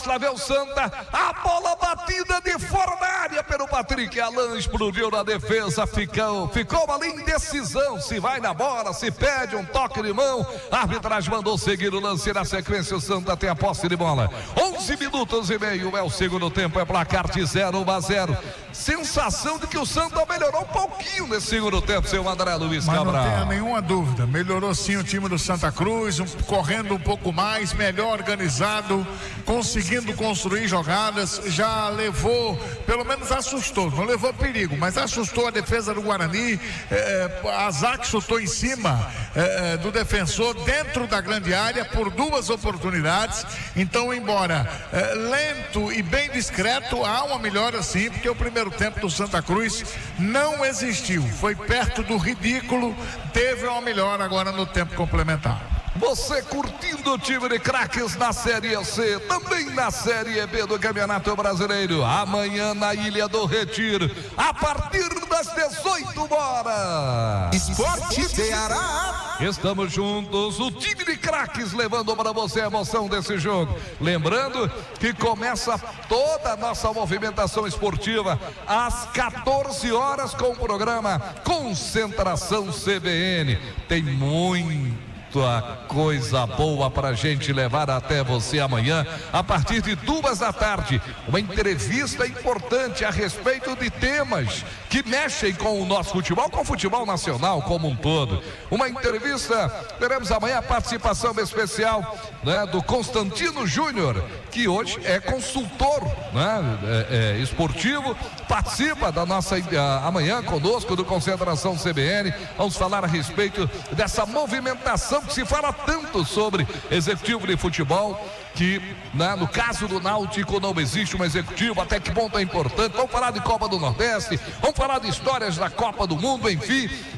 Lá vem o Santa, a bola batida de fora da área pelo Patrick Alan, explodiu na defesa, ficou ali indecisão, se vai na bola, se pede um toque de mão, a arbitragem mandou seguir o lance, na sequência o Santa tem a posse de bola, 11 minutos e meio, é o segundo tempo, é placar de 0-0, sensação de que o Santa melhorou um pouquinho nesse segundo tempo, seu André Luiz Cabral. Mas não tenha nenhuma dúvida, melhorou sim o time do Santa Cruz, correndo um pouco mais, melhor organizado, conseguindo construir jogadas, já levou, pelo menos assustou, não levou perigo, mas assustou a defesa do Guarani. A Zac chutou em cima do defensor dentro da grande área por 2 oportunidades. Então, embora lento e bem discreto, há uma melhora sim, porque o primeiro tempo do Santa Cruz não existiu, foi perto do ridículo, teve uma melhora agora no tempo complementar. Você curtindo o time de craques na Série C, também na Série B do Campeonato Brasileiro, amanhã na Ilha do Retiro, a partir das 18 horas. Esporte Ceará. Estamos juntos, o time de craques levando para você a emoção desse jogo. Lembrando que começa toda a nossa movimentação esportiva às 14 horas com o programa Concentração CBN. Tem muita coisa boa pra gente levar até você amanhã, a partir de 2 da tarde, uma entrevista importante a respeito de temas que mexem com o nosso futebol, com o futebol nacional como um todo. Uma entrevista, teremos amanhã a participação especial, né, do Constantino Júnior, que hoje é consultor, né, esportivo, participa da nossa amanhã conosco do Concentração CBN. Vamos falar a respeito dessa movimentação que se fala tanto sobre executivo de futebol, que, né, no caso do Náutico não existe um executivo, até que ponto é importante. Vamos falar de Copa do Nordeste, vamos falar de histórias da Copa do Mundo, enfim,